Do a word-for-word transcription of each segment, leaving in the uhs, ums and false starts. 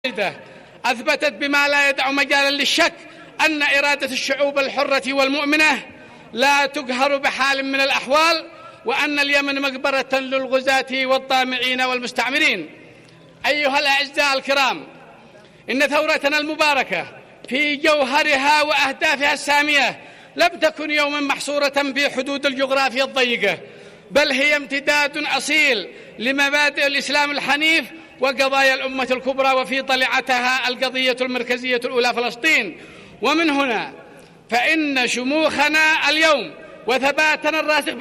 أثبتت بما لا يدع مجالا للشك أن إرادة الشعوب الحرة والمؤمنة لا تقهر بحال من الأحوال، وأن اليمن مقبرة للغزاة والطامعين والمستعمرين. أيها الأعزاء الكرام، إن ثورتنا المباركة في جوهرها وأهدافها السامية لم تكن يوما محصورة في حدود الجغرافيا الضيقة، بل هي امتداد أصيل لمبادئ الإسلام الحنيف وقضايا الأمة الكبرى، وفي طلعتها القضية المركزية الأولى فلسطين. ومن هنا فإن شموخنا اليوم وثباتنا الراسخ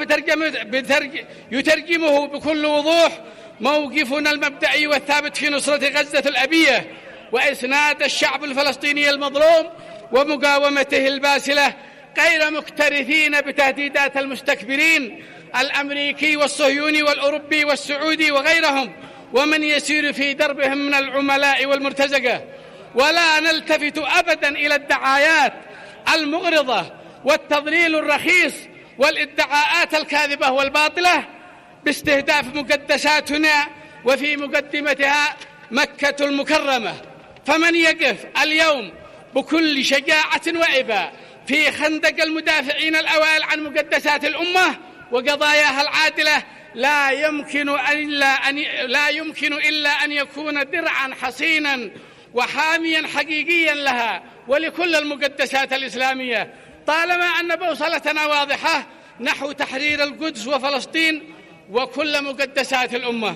يترجمه بكل وضوح موقفنا المبدئي والثابت في نصرة غزة الأبية وإسناد الشعب الفلسطيني المظلوم ومقاومته الباسلة، غير مكترثين بتهديدات المستكبرين الأمريكي والصهيوني والأوروبي والسعودي وغيرهم ومن يسير في دربهم من العملاء والمرتزقة. ولا نلتفت أبدا إلى الدعايات المغرضة والتضليل الرخيص والادعاءات الكاذبة والباطلة باستهداف مقدساتنا وفي مقدمتها مكة المكرمة. فمن يقف اليوم بكل شجاعة وإباء في خندق المدافعين الأوائل عن مقدسات الأمة وقضاياها العادلة لا يمكن إلا أن لا يمكن إلا أن يكون درعا حصينا وحاميا حقيقيا لها ولكل المقدسات الإسلامية، طالما أن بوصلتنا واضحة نحو تحرير القدس وفلسطين وكل مقدسات الأمة.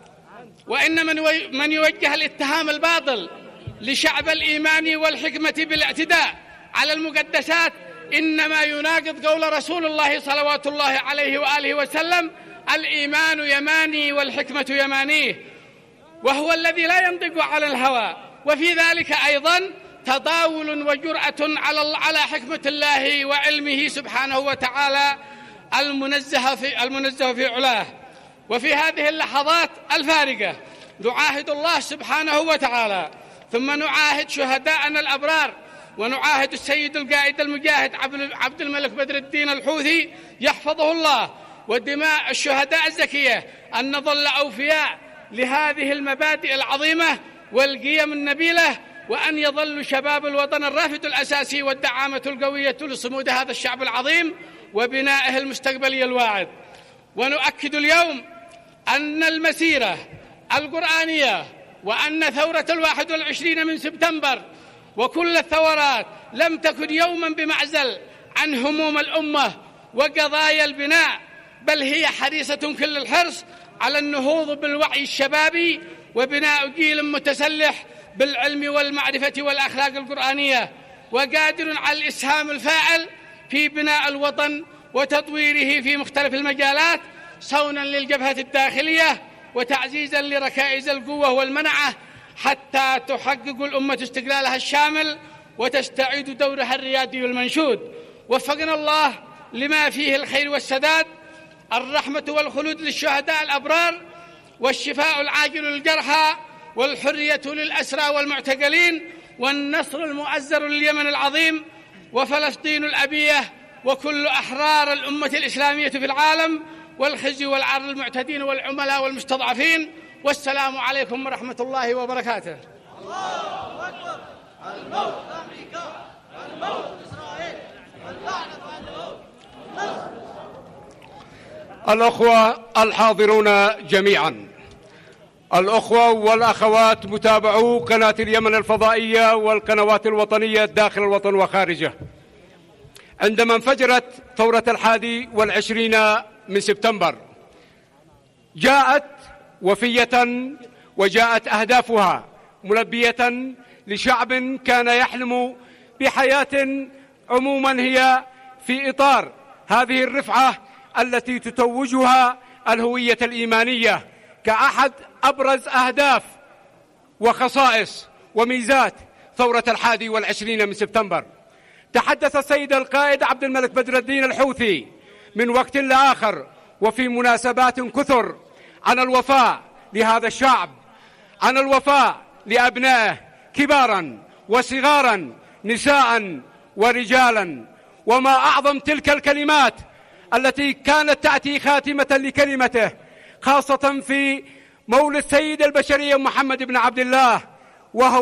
وإن من يوجه الاتهام الباطل لشعب الإيمان والحكمة بالاعتداء على المقدسات إنما يناقض قول رسول الله صلوات الله عليه وآله وسلم: الإيمان يماني والحكمة يمانيه، وهو الذي لا ينطق على الهوى. وفي ذلك أيضا تضاول وجرأة على على حكمة الله وعلمه سبحانه وتعالى المنزه في المنزه في علاه. وفي هذه اللحظات الفارقة نعاهد الله سبحانه وتعالى، ثم نعاهد شهداءنا الأبرار، ونعاهد السيد القائد المجاهد عبد الملك بدر الدين الحوثي يحفظه الله ودماء الشهداء الزكية أن نظل أوفياء لهذه المبادئ العظيمة والقيم النبيلة، وأن يظل شباب الوطن الرافد الأساسي والدعامة القوية لصمود هذا الشعب العظيم وبنائه المستقبلي الواعد. ونؤكد اليوم أن المسيرة القرآنية وأن ثورة الواحد والعشرين من سبتمبر وكل الثورات لم تكن يوما بمعزل عن هموم الأمة وقضايا البناء، بل هي حريصة كل الحرص على النهوض بالوعي الشبابي وبناء جيل متسلح بالعلم والمعرفة والأخلاق القرآنية، وقادر على الإسهام الفاعل في بناء الوطن وتطويره في مختلف المجالات، صونا للجبهة الداخلية وتعزيزا لركائز القوة والمنعة، حتى تحقق الأمة استقلالها الشامل وتستعيد دورها الريادي المنشود. وفقنا الله لما فيه الخير والسداد، الرحمة والخلود للشهداء الأبرار، والشفاء العاجل للجرحى، والحرية للأسرى والمعتقلين، والنصر المؤزر لليمن العظيم وفلسطين الأبية وكل أحرار الأمة الإسلامية في العالم، والخزي والعار للمعتدين والعملاء والمستضعفين. والسلام عليكم ورحمة الله وبركاته. الله أكبر. الموت أمريكا، الموت إسرائيل، اللعنة على الموت. الأخوة الحاضرون جميعا، الأخوة والأخوات متابعو قناة اليمن الفضائية والقنوات الوطنية داخل الوطن وخارجه، عندما انفجرت ثورة الحادي والعشرين من سبتمبر جاءت وفية وجاءت أهدافها ملبية لشعب كان يحلم بحياة عموما هي في إطار هذه الرفعة التي تتوجها الهوية الإيمانية كأحد أبرز أهداف وخصائص وميزات ثورة الحادي والعشرين من سبتمبر. تحدث السيد القائد عبد الملك بدر الدين الحوثي من وقت لآخر وفي مناسبات كثر عن الوفاء لهذا الشعب، عن الوفاء لأبنائه كبارا وصغارا، نساء ورجالا. وما أعظم تلك الكلمات التي كانت تأتي خاتمة لكلمته، خاصة في مولد سيد البشرية محمد بن عبد الله، وهو